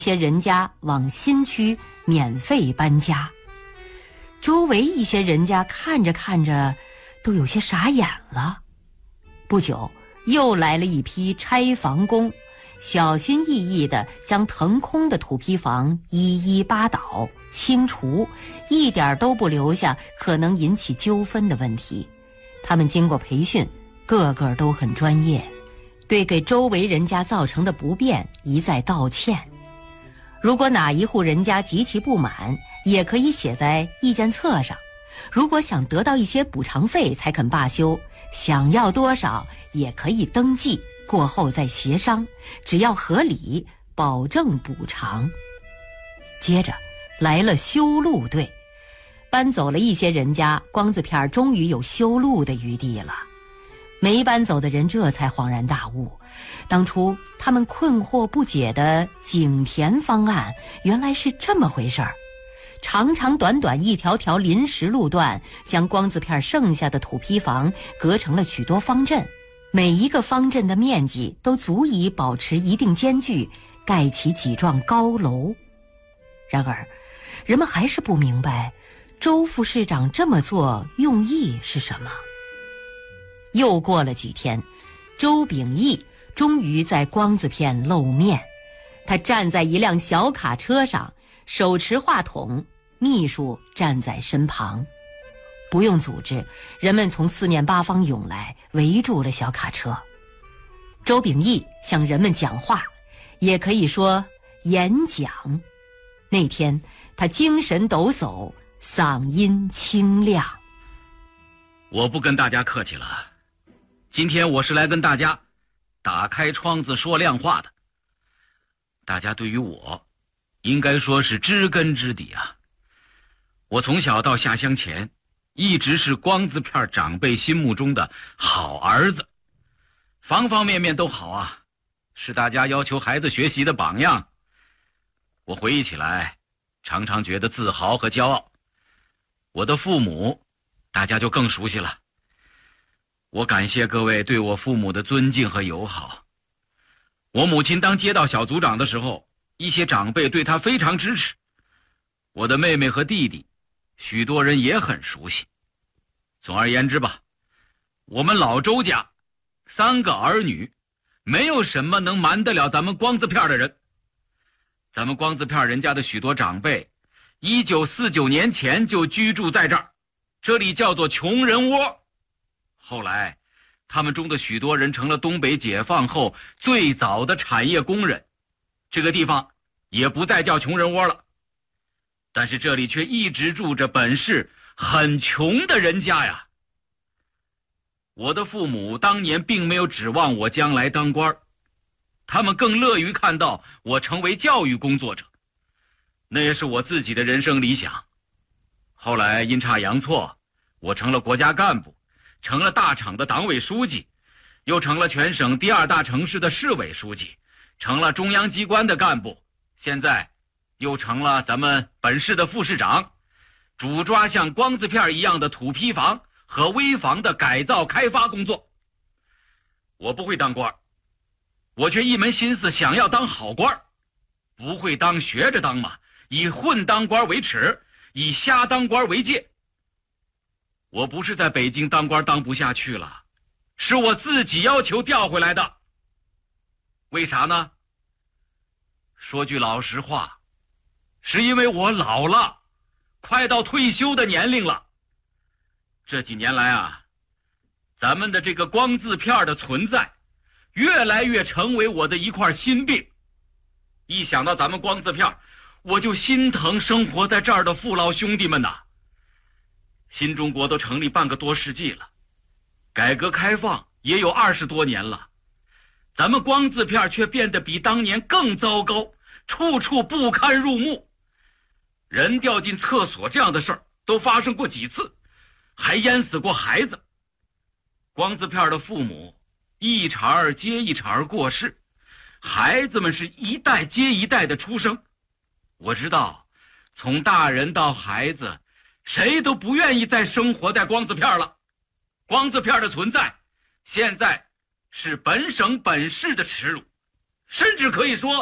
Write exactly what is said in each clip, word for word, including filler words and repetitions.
些人家往新区免费搬家。周围一些人家看着看着都有些傻眼了。不久又来了一批拆房工，小心翼翼地将腾空的土坯房一一扒倒清除，一点都不留下可能引起纠纷的问题。他们经过培训，个个都很专业，对给周围人家造成的不便一再道歉。如果哪一户人家极其不满，也可以写在意见册上。如果想得到一些补偿费才肯罢休，想要多少也可以登记，过后再协商，只要合理，保证补偿。接着来了修路队，搬走了一些人家，光字片终于有修路的余地了。没搬走的人这才恍然大悟，当初他们困惑不解的井田方案原来是这么回事儿。长长短短一条条临时路段，将光字片剩下的土坯房隔成了许多方阵，每一个方阵的面积都足以保持一定间距，盖起几幢高楼。然而人们还是不明白周副市长这么做用意是什么。又过了几天，周秉义终于在光字片露面。他站在一辆小卡车上，手持话筒，秘书站在身旁。不用组织，人们从四面八方涌来，围住了小卡车。周秉义向人们讲话，也可以说演讲。那天他精神抖擞，嗓音清亮。 我不跟大家客气了，今天我是来跟大家打开窗子说亮话的。大家对于我应该说是知根知底啊。我从小到下乡前一直是光字片长辈心目中的好儿子，方方面面都好啊，是大家要求孩子学习的榜样。我回忆起来常常觉得自豪和骄傲。我的父母大家就更熟悉了，我感谢各位对我父母的尊敬和友好。我母亲当街道小组长的时候，一些长辈对她非常支持。我的妹妹和弟弟许多人也很熟悉。总而言之吧，我们老周家三个儿女，没有什么能瞒得了咱们光字片的人。咱们光字片人家的许多长辈一九四九年前就居住在这儿，这里叫做穷人窝。后来他们中的许多人成了东北解放后最早的产业工人，这个地方也不再叫穷人窝了。但是这里却一直住着本市很穷的人家呀。我的父母当年并没有指望我将来当官，他们更乐于看到我成为教育工作者，那也是我自己的人生理想。后来阴差阳错，我成了国家干部，成了大厂的党委书记，又成了全省第二大城市的市委书记，成了中央机关的干部，现在又成了咱们本市的副市长，主抓像光字片一样的土坯房和危房的改造开发工作。我不会当官，我却一门心思想要当好官，不会当学着当嘛，以混当官为耻，以瞎当官为戒。我不是在北京当官当不下去了，是我自己要求调回来的。为啥呢？说句老实话，是因为我老了，快到退休的年龄了。这几年来啊，咱们的这个光字片的存在越来越成为我的一块心病。一想到咱们光字片，我就心疼生活在这儿的父老兄弟们呐。新中国都成立半个多世纪了，改革开放也有二十多年了，咱们光字片却变得比当年更糟糕，处处不堪入目。人掉进厕所这样的事儿都发生过几次，还淹死过孩子。光字片的父母一茬接一茬过世，孩子们是一代接一代的出生。我知道从大人到孩子，谁都不愿意再生活在光字片了。光字片的存在现在是本省本市的耻辱，甚至可以说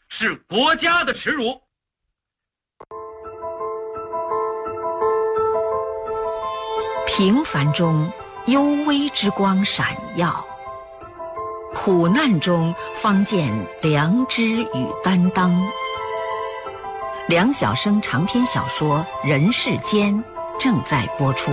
是国家的耻辱。 平凡中幽微之光闪耀，苦难中方见良知与担当。梁晓声长篇小说《人世间》正在播出。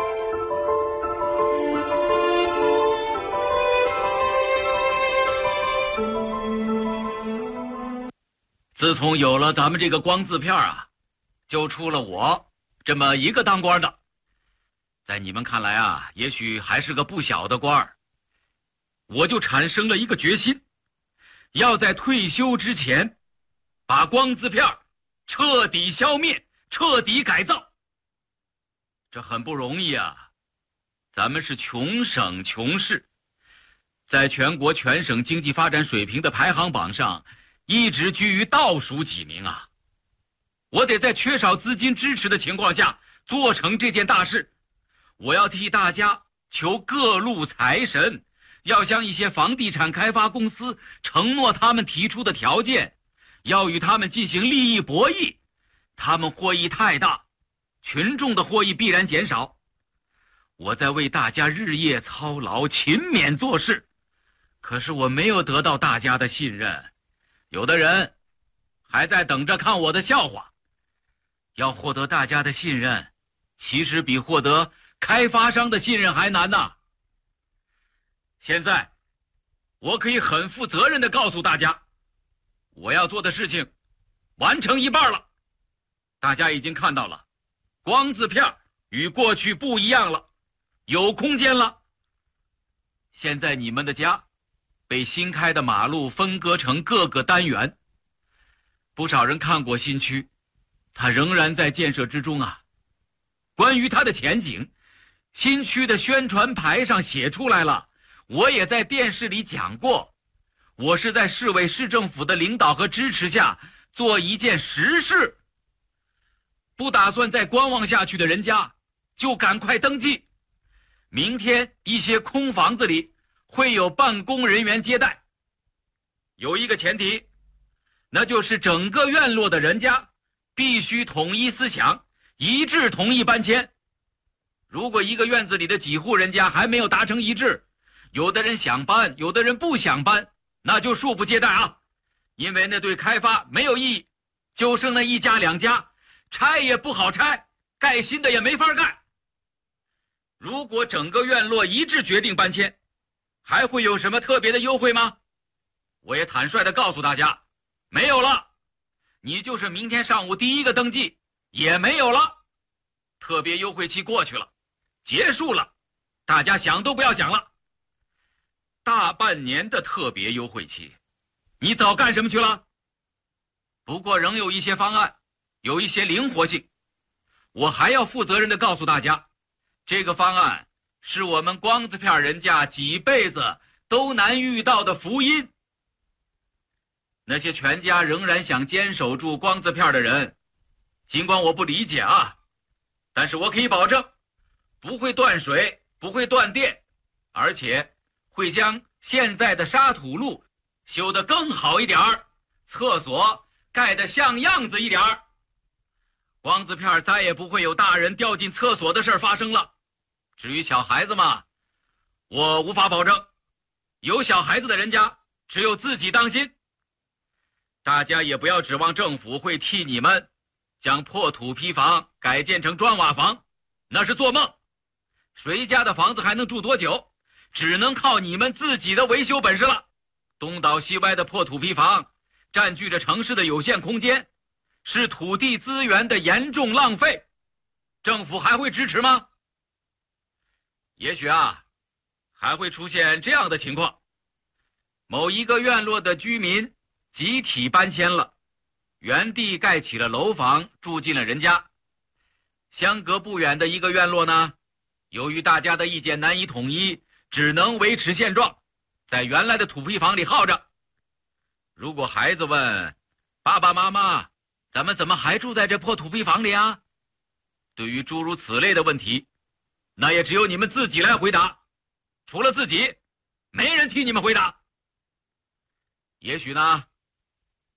自从有了咱们这个光字片啊，就出了我这么一个当官的。在你们看来啊，也许还是个不小的官儿。我就产生了一个决心，要在退休之前把光字片彻底消灭，彻底改造。这很不容易啊，咱们是穷省穷市，在全国全省经济发展水平的排行榜上一直居于倒数几名啊。我得在缺少资金支持的情况下做成这件大事。我要替大家求各路财神，要向一些房地产开发公司承诺他们提出的条件，要与他们进行利益博弈。他们获益太大，群众的获益必然减少。我在为大家日夜操劳，勤勉做事，可是我没有得到大家的信任。有的人还在等着看我的笑话。要获得大家的信任，其实比获得开发商的信任还难呐。现在我可以很负责任地告诉大家，我要做的事情完成一半了。大家已经看到了，光字片与过去不一样了，有空间了。现在你们的家被新开的马路分割成各个单元，不少人看过新区，它仍然在建设之中啊。关于它的前景，新区的宣传牌上写出来了，我也在电视里讲过。我是在市委市政府的领导和支持下做一件实事。不打算再观望下去的人家就赶快登记。明天一些空房子里会有办公人员接待。有一个前提，那就是整个院落的人家必须统一思想，一致同意搬迁。如果一个院子里的几户人家还没有达成一致，有的人想搬，有的人不想搬，那就恕不接待啊，因为那对开发没有意义。就剩那一家两家，拆也不好拆，盖新的也没法盖。如果整个院落一致决定搬迁，还会有什么特别的优惠吗？我也坦率地告诉大家，没有了。你就是明天上午第一个登记，也没有了。特别优惠期过去了，结束了，大家想都不要想了。大半年的特别优惠期，你早干什么去了？不过仍有一些方案，有一些灵活性。我还要负责任地告诉大家，这个方案是我们光字片人家几辈子都难遇到的福音。那些全家仍然想坚守住光字片的人，尽管我不理解啊，但是我可以保证，不会断水，不会断电，而且会将现在的沙土路修得更好一点儿，厕所盖得像样子一点儿。光字片再也不会有大人掉进厕所的事发生了。至于小孩子嘛，我无法保证。有小孩子的人家，只有自己当心。大家也不要指望政府会替你们将破土坯房改建成砖瓦房，那是做梦。谁家的房子还能住多久？只能靠你们自己的维修本事了。东倒西歪的破土坯房占据着城市的有限空间，是土地资源的严重浪费。政府还会支持吗？也许啊，还会出现这样的情况：某一个院落的居民集体搬迁了，原地盖起了楼房，住进了人家。相隔不远的一个院落呢，由于大家的意见难以统一，只能维持现状，在原来的土坯房里耗着。如果孩子问爸爸妈妈，咱们怎么还住在这破土坯房里啊？对于诸如此类的问题，那也只有你们自己来回答，除了自己，没人替你们回答。也许呢，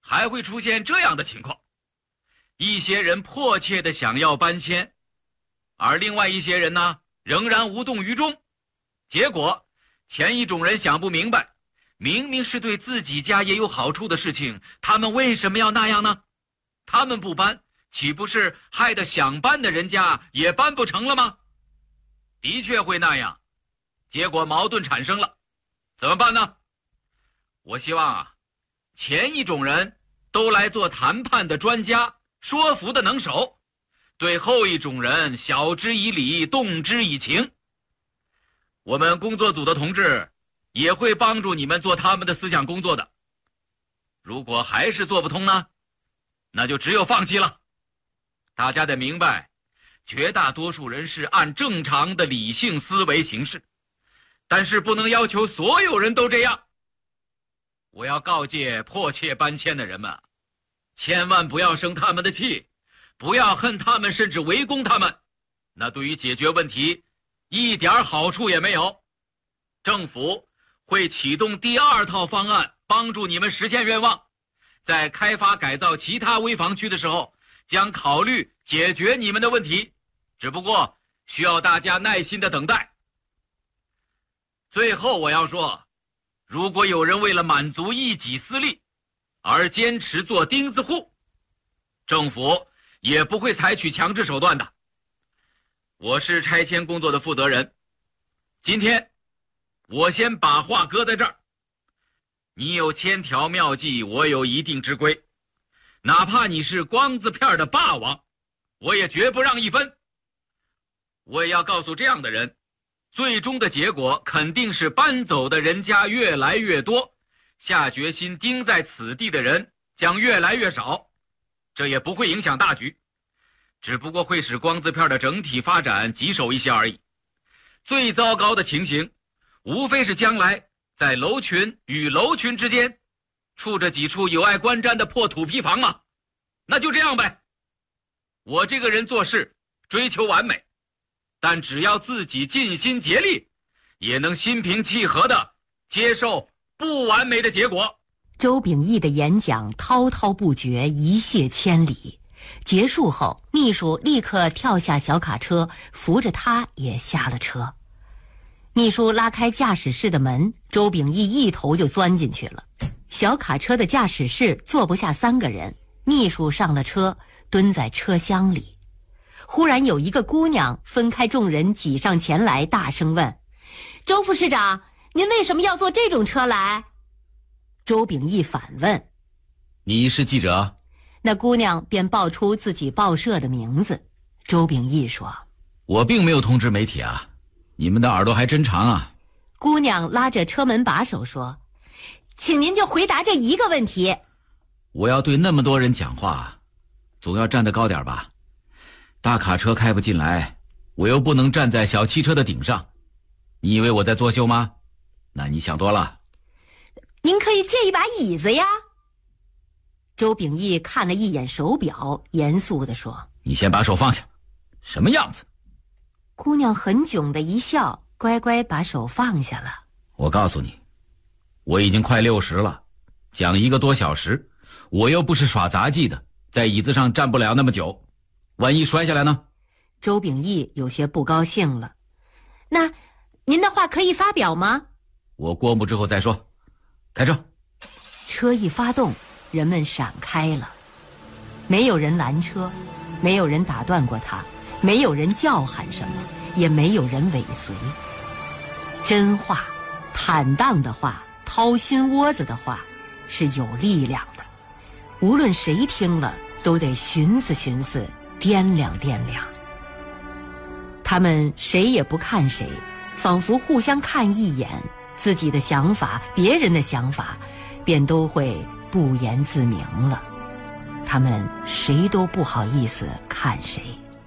还会出现这样的情况：一些人迫切地想要搬迁，而另外一些人呢，仍然无动于衷。结果，前一种人想不明白，明明是对自己家也有好处的事情，他们为什么要那样呢？他们不搬，岂不是害得想搬的人家也搬不成了吗？的确会那样，结果矛盾产生了，怎么办呢？我希望啊，前一种人都来做谈判的专家，说服的能手，对后一种人晓之以理，动之以情。我们工作组的同志也会帮助你们做他们的思想工作的。如果还是做不通呢，那就只有放弃了。大家得明白，绝大多数人是按正常的理性思维行事，但是不能要求所有人都这样。我要告诫迫切搬迁的人们，千万不要生他们的气，不要恨他们，甚至围攻他们，那对于解决问题一点好处也没有。政府会启动第二套方案，帮助你们实现愿望。在开发改造其他危房区的时候，将考虑解决你们的问题，只不过需要大家耐心的等待。最后我要说，如果有人为了满足一己私利而坚持做钉子户，政府也不会采取强制手段的。我是拆迁工作的负责人，今天我先把话搁在这儿。你有千条妙计，我有一定之规，哪怕你是光字片的霸王，我也绝不让一分。我也要告诉这样的人，最终的结果肯定是搬走的人家越来越多，下决心盯在此地的人将越来越少。这也不会影响大局，只不过会使光字片的整体发展棘手一些而已。最糟糕的情形，无非是将来在楼群与楼群之间处着几处有碍观瞻的破土坯房嘛，那就这样呗。我这个人做事追求完美，但只要自己尽心竭力，也能心平气和地接受不完美的结果。 周秉义的演讲滔滔不绝，一泻千里。结束后，秘书立刻跳下小卡车，扶着他也下了车。秘书拉开驾驶室的门，周秉义一头就钻进去了。小卡车的驾驶室坐不下三个人，秘书上了车，蹲在车厢里。忽然有一个姑娘分开众人挤上前来，大声问：周副市长，您为什么要坐这种车来？周秉义反问： 你是记者？ 那姑娘便报出自己报社的名字。周秉义说： 我并没有通知媒体啊，你们的耳朵还真长啊。 姑娘拉着车门把手说：请您就回答这一个问题。 我要对那么多人讲话，总要站得高点吧。大卡车开不进来，我又不能站在小汽车的顶上，你以为我在作秀吗？那你想多了。 您可以借一把椅子呀。周秉义看了一眼手表，严肃地说： 你先把手放下。什么样子？ 姑娘很囧的一笑，乖乖把手放下了。 我告诉你，我已经快六十了，讲一个多小时，我又不是耍杂技的，在椅子上站不了那么久，万一摔下来呢？ 周秉义有些不高兴了。那您的话可以发表吗？ 我过目之后再说。开车。 车一发动，人们闪开了，没有人拦车，没有人打断过他，没有人叫喊什么，也没有人尾随。真话，坦荡的话，掏心窝子的话，是有力量的，无论谁听了都得寻思寻思，掂量掂量。他们谁也不看谁，仿佛互相看一眼，自己的想法，别人的想法，便都会不言自明了。他们谁都不好意思看谁。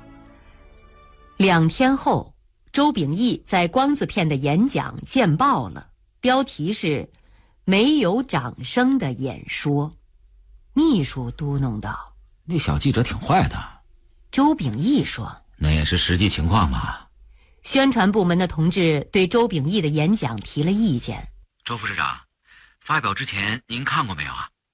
两天后，周秉义在光字片的演讲见报了，标题是没有掌声的演说。秘书嘟哝道： 那小记者挺坏的。 周秉义说： 那也是实际情况嘛。 宣传部门的同志对周秉义的演讲提了意见。 周副市长，发表之前您看过没有啊？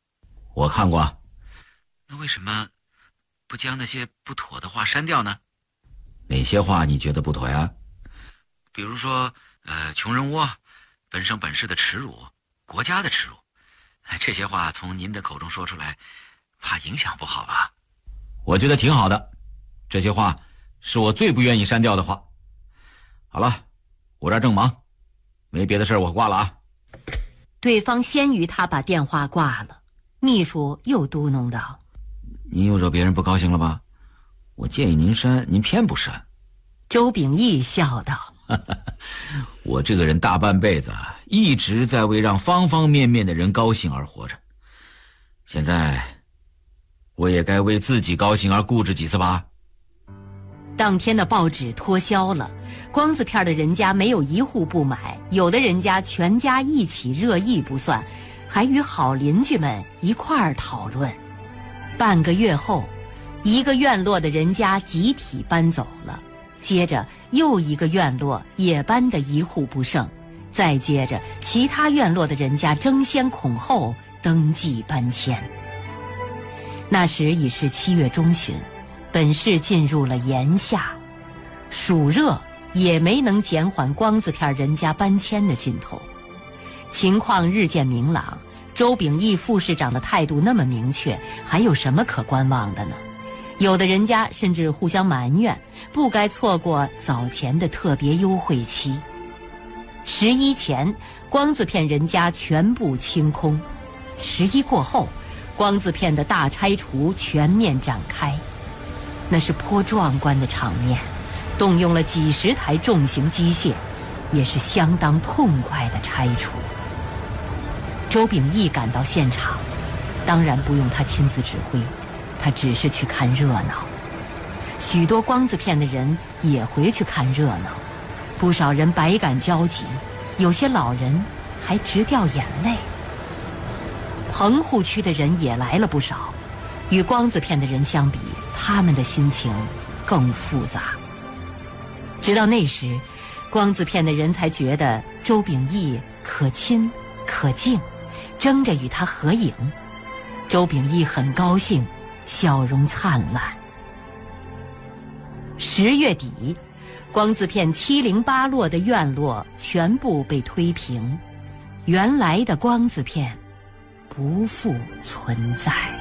我看过。那为什么不将那些不妥的话删掉呢？哪些话你觉得不妥呀？比如说，呃，穷人窝、本省本市的耻辱、国家的耻辱，这些话从您的口中说出来，怕影响不好吧？我觉得挺好的，这些话是我最不愿意删掉的话。好了，我这儿正忙，没别的事儿，我挂了啊。 对方先于他把电话挂了，秘书又嘟哝道：“ 您又惹别人不高兴了吧？我建议您删，您偏不删。” 周秉义笑道：“ 我这个人大半辈子一直在为让方方面面的人高兴而活着，现在我也该为自己高兴而固执几次吧。” 当天的报纸脱销了，光字片的人家没有一户不买，有的人家全家一起热议不算，还与好邻居们一块儿讨论。半个月后，一个院落的人家集体搬走了，接着又一个院落也搬得一户不剩，再接着其他院落的人家争先恐后登记搬迁。那时已是七月中旬，本市进入了炎夏，暑热也没能减缓光字片人家搬迁的劲头。情况日渐明朗，周秉义副市长的态度那么明确，还有什么可观望的呢？有的人家甚至互相埋怨，不该错过早前的特别优惠期。十一前，光字片人家全部清空；十一过后，光字片的大拆除全面展开。那是颇壮观的场面，动用了几十台重型机械，也是相当痛快的拆除。周秉义赶到现场，当然不用他亲自指挥，他只是去看热闹。许多光字片的人也回去看热闹，不少人百感交集，有些老人还直掉眼泪。棚户区的人也来了不少，与光字片的人相比，他们的心情更复杂。直到那时，光字片的人才觉得周秉义可亲可敬，争着与他合影。周秉义很高兴，笑容灿烂。十月底，光字片七零八落的院落全部被推平，原来的光字片不复存在。